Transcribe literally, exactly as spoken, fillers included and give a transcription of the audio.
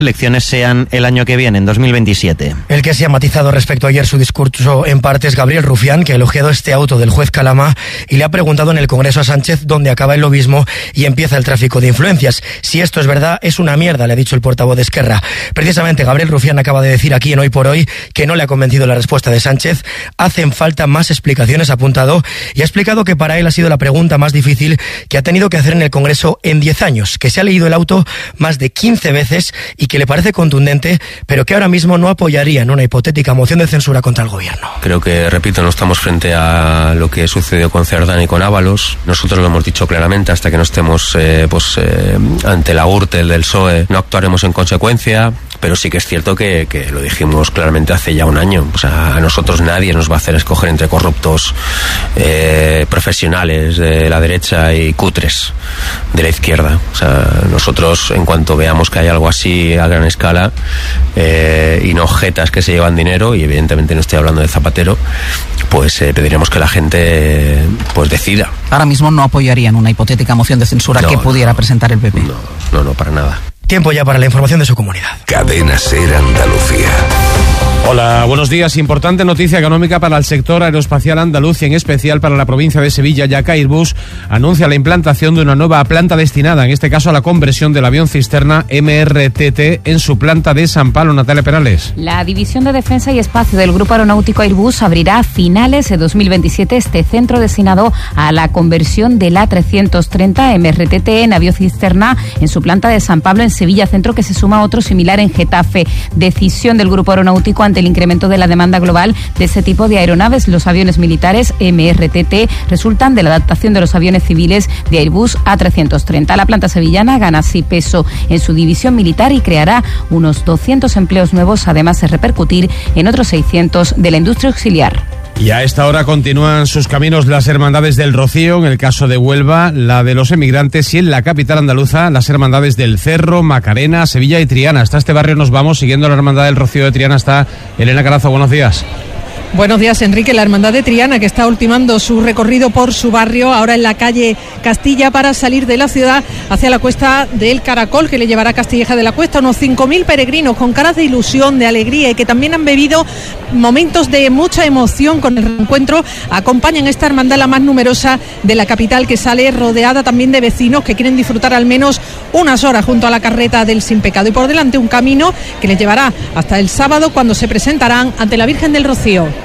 elecciones sean el año que viene, en dos mil veintisiete. El que se ha matizado respecto a ayer su discurso en parte es Gabriel Rufián, que ha elogiado este auto del juez Calama y le ha preguntado en el Congreso a Sánchez dónde acaba el lobismo y empieza el tráfico de influencias. Si esto es verdad, es una mierda, le ha dicho el portavoz de Esquerra. Precisamente Gabriel Rufián acaba de decir aquí en Hoy por Hoy que no le ha convencido la respuesta de Sánchez. Hacen falta más explicaciones, ha apuntado, y ha explicado que para él ha sido la pregunta más difícil que ha tenido que hacer en el Congreso en diez años, que se ha leído el auto más de quince veces y que le parece contundente, pero que ahora mismo no apoyaría en una hipotética moción de censura contra el gobierno. Creo que, repito, no estamos frente a lo que sucedió con Cerdán y con Ábalos. Nosotros lo hemos dicho claramente, hasta que no estemos eh, pues eh, ante la Gürtel del P S O E, no actuaremos en consecuencia. Pero sí que es cierto que, que lo dijimos claramente hace ya un año. O sea, a nosotros nadie nos va a hacer escoger entre corruptos eh, profesionales de la derecha y cutres de la izquierda. O sea, nosotros, en cuanto veamos que hay algo así a gran escala eh, y no jetas que se llevan dinero, y evidentemente no estoy hablando de Zapatero, pues eh, pediremos que la gente pues decida. Ahora mismo no apoyarían una hipotética moción de censura no, que pudiera no, presentar el P P. No, no, no, para nada. Tiempo ya para la información de su comunidad. Cadena SER Andalucía. Hola, buenos días. Importante noticia económica para el sector aeroespacial andaluz y en especial para la provincia de Sevilla, ya que Airbus anuncia la implantación de una nueva planta destinada, en este caso a la conversión del avión cisterna M R T T en su planta de San Pablo. Natalia Perales. La División de Defensa y Espacio del Grupo Aeronáutico Airbus abrirá a finales de dos mil veintisiete este centro destinado a la conversión del A trescientos treinta M R T T en avión cisterna en su planta de San Pablo, en Sevilla, centro que se suma a otro similar en Getafe. Decisión del Grupo Aeronáutico ante el incremento de la demanda global de ese tipo de aeronaves. Los aviones militares M R T T resultan de la adaptación de los aviones civiles de Airbus A trescientos treinta. La planta sevillana gana así peso en su división militar y creará unos doscientos empleos nuevos, además de repercutir en otros seiscientos de la industria auxiliar. Y a esta hora continúan sus caminos las hermandades del Rocío, en el caso de Huelva, la de los emigrantes, y en la capital andaluza, las hermandades del Cerro, Macarena, Sevilla y Triana. Hasta este barrio nos vamos, siguiendo la hermandad del Rocío de Triana está Elena Carazo. Buenos días. Buenos días, Enrique. La hermandad de Triana, que está ultimando su recorrido por su barrio, ahora en la calle Castilla, para salir de la ciudad hacia la cuesta del Caracol, que le llevará a Castilleja de la Cuesta. Unos cinco mil peregrinos con caras de ilusión, de alegría, y que también han vivido momentos de mucha emoción con el reencuentro. Acompañan esta hermandad, la más numerosa de la capital, que sale rodeada también de vecinos que quieren disfrutar al menos unas horas junto a la carreta del Sin Pecado. Y por delante un camino que les llevará hasta el sábado, cuando se presentarán ante la Virgen del Rocío.